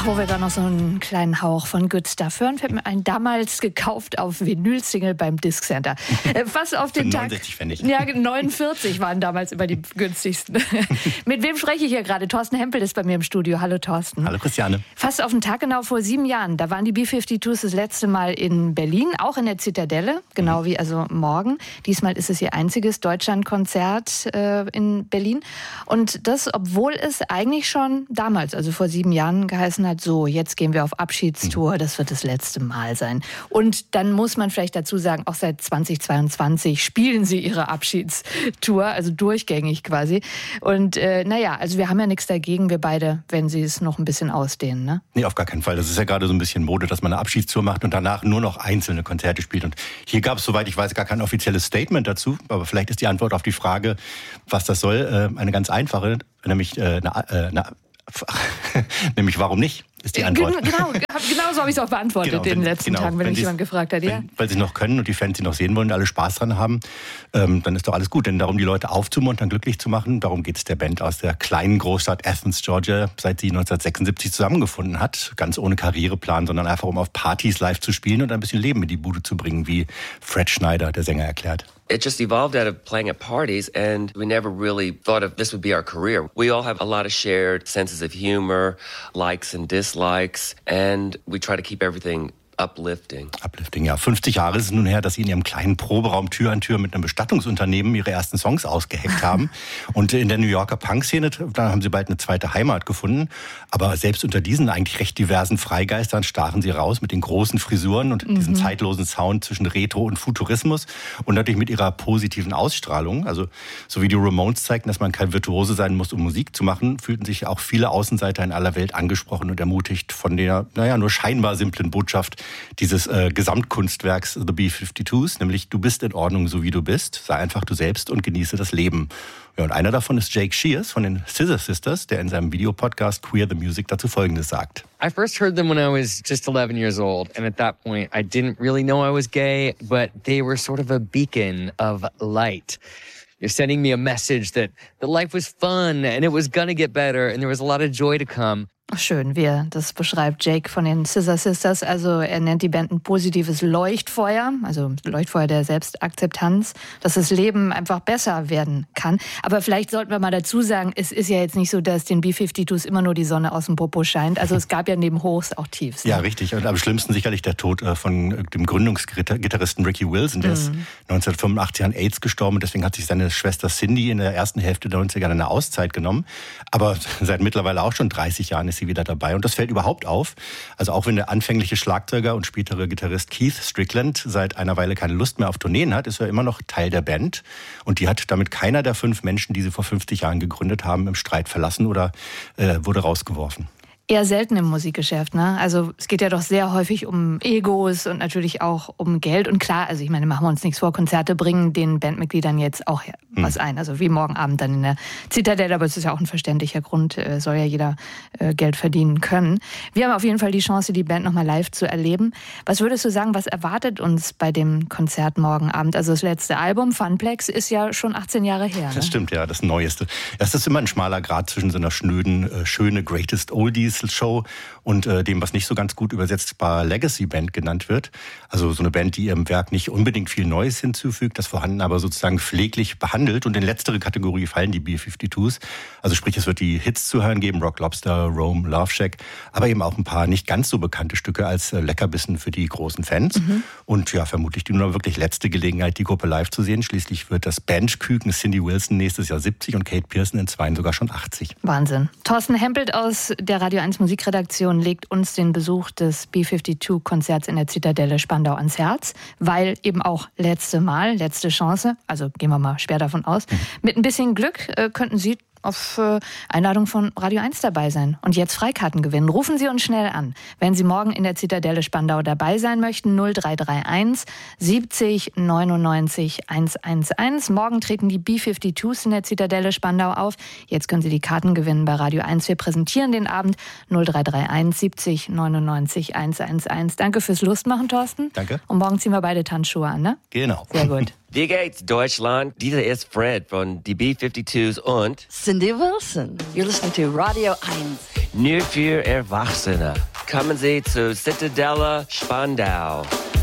wo wir da noch so einen kleinen Hauch von Good Stuff hören, fällt mir ein, damals gekauft auf Vinyl-Single beim Disc Center. Fast auf den Tag. 69 Pfennig. Ja, 49 waren damals immer die günstigsten. Mit wem spreche ich hier gerade? Thorsten Hempel ist bei mir im Studio. Hallo Thorsten. Hallo Christiane. Fast auf den Tag genau vor 7 Jahren. Da waren die B-52s das letzte Mal in Berlin, auch in der Zitadelle, genau wie also morgen. Diesmal ist es ihr einziges Deutschlandkonzert in Berlin. Und das, obwohl es eigentlich schon damals, also vor 7 Jahren, geheißen hat, so, jetzt gehen wir auf Abschiedstour, das wird das letzte Mal sein. Und dann muss man vielleicht dazu sagen, auch seit 2022 spielen sie ihre Abschiedstour, also durchgängig quasi. Und also wir haben ja nichts dagegen, wir beide, wenn sie es noch ein bisschen ausdehnen, ne? Nee, auf gar keinen Fall. Das ist ja gerade so ein bisschen Mode, dass man eine Abschiedstour macht und danach nur noch einzelne Konzerte spielt. Und hier gab es, soweit ich weiß, gar kein offizielles Statement dazu. Aber vielleicht ist die Antwort auf die Frage, was das soll, eine ganz einfache, nämlich nämlich warum nicht, ist die Antwort. Genau so habe ich es auch beantwortet in den letzten Tagen, wenn mich jemand gefragt hat. Ja? Weil sie noch können und die Fans sie noch sehen wollen und alle Spaß dran haben, dann ist doch alles gut. Denn darum, die Leute aufzumuntern, glücklich zu machen, darum geht es der Band aus der kleinen Großstadt Athens, Georgia, seit sie 1976 zusammengefunden hat. Ganz ohne Karriereplan, sondern einfach, um auf Partys live zu spielen und ein bisschen Leben in die Bude zu bringen, wie Fred Schneider, der Sänger, erklärt. It just evolved out of playing at parties, and we never really thought of this would be our career. We all have a lot of shared senses of humor, likes and dislikes, and we try to keep everything uplifting. Uplifting, ja. 50 Jahre ist es nun her, dass sie in ihrem kleinen Proberaum Tür an Tür mit einem Bestattungsunternehmen ihre ersten Songs ausgeheckt haben. Und in der New Yorker Punk-Szene, da haben sie bald eine zweite Heimat gefunden. Aber selbst unter diesen eigentlich recht diversen Freigeistern stachen sie raus mit den großen Frisuren und diesem zeitlosen Sound zwischen Retro und Futurismus. Und natürlich mit ihrer positiven Ausstrahlung. Also, so wie die Ramones zeigten, dass man kein Virtuose sein muss, um Musik zu machen, fühlten sich auch viele Außenseiter in aller Welt angesprochen und ermutigt von der, nur scheinbar simplen Botschaft dieses Gesamtkunstwerks The B-52s, nämlich du bist in Ordnung, so wie du bist, sei einfach du selbst und genieße das Leben. Ja, und einer davon ist Jake Shears von den Scissor Sisters, der in seinem Videopodcast Queer the Music dazu Folgendes sagt. I first heard them when I was just 11 years old, and at that point I didn't really know I was gay, but they were sort of a beacon of light. You're sending me a message that life was fun and it was gonna get better and there was a lot of joy to come. Schön, wie er das beschreibt, Jake von den Scissor Sisters. Also er nennt die Band ein positives Leuchtfeuer, also Leuchtfeuer der Selbstakzeptanz, dass das Leben einfach besser werden kann. Aber vielleicht sollten wir mal dazu sagen, es ist ja jetzt nicht so, dass den B-52s immer nur die Sonne aus dem Popo scheint. Also es gab ja neben Hochs auch Tiefs. Ja, richtig. Und am schlimmsten sicherlich der Tod von dem Gründungsgitarristen Ricky Wilson. Der ist 1985 an AIDS gestorben und deswegen hat sich seine Schwester Cindy in der ersten Hälfte der 90er eine Auszeit genommen. Aber seit mittlerweile auch schon 30 Jahren ist sie wieder dabei. Und das fällt überhaupt auf. Also auch wenn der anfängliche Schlagzeuger und spätere Gitarrist Keith Strickland seit einer Weile keine Lust mehr auf Tourneen hat, ist er immer noch Teil der Band. Und die hat damit keiner der 5 Menschen, die sie vor 50 Jahren gegründet haben, im Streit verlassen oder wurde rausgeworfen. Eher selten im Musikgeschäft, ne? Also es geht ja doch sehr häufig um Egos und natürlich auch um Geld. Und klar, also ich meine, machen wir uns nichts vor, Konzerte bringen den Bandmitgliedern jetzt auch was ein. Also wie morgen Abend dann in der Zitadelle, aber es ist ja auch ein verständlicher Grund, soll ja jeder Geld verdienen können. Wir haben auf jeden Fall die Chance, die Band nochmal live zu erleben. Was würdest du sagen, was erwartet uns bei dem Konzert morgen Abend? Also das letzte Album, Funplex, ist ja schon 18 Jahre her. Ne? Das stimmt, ja, das Neueste. Es ist immer ein schmaler Grat zwischen so einer schöne Greatest Oldies Show und dem, was nicht so ganz gut übersetzbar Legacy Band genannt wird. Also so eine Band, die ihrem Werk nicht unbedingt viel Neues hinzufügt, das Vorhandene aber sozusagen pfleglich behandelt. Und in letztere Kategorie fallen die B-52s. Also sprich, es wird die Hits zu hören geben, Rock Lobster, Rome, Love Shack, aber eben auch ein paar nicht ganz so bekannte Stücke als Leckerbissen für die großen Fans. Und ja, vermutlich die nur wirklich letzte Gelegenheit, die Gruppe live zu sehen. Schließlich wird das Bandküken Cindy Wilson nächstes Jahr 70 und Kate Pearson in 2 sogar schon 80. Wahnsinn. Thorsten Hempelt aus der Radio 1 Musikredaktion legt uns den Besuch des B-52-Konzerts in der Zitadelle Spandau ans Herz, weil eben auch letzte Chance, also gehen wir mal schwer davon aus, mit ein bisschen Glück könnten Sie auf Einladung von Radio 1 dabei sein und jetzt Freikarten gewinnen. Rufen Sie uns schnell an, wenn Sie morgen in der Zitadelle Spandau dabei sein möchten. 0331 70 99 111. Morgen treten die B-52s in der Zitadelle Spandau auf. Jetzt können Sie die Karten gewinnen bei Radio 1. Wir präsentieren den Abend 0331 70 99 111. Danke fürs Lustmachen, Thorsten. Danke. Und morgen ziehen wir beide Tanzschuhe an, ne? Genau. Sehr gut. Wie geht's, Deutschland? Dieser ist Fred von die B-52s und Cindy Wilson. You're listening to Radio 1. Nur für Erwachsene. Kommen Sie zu Citadella Spandau.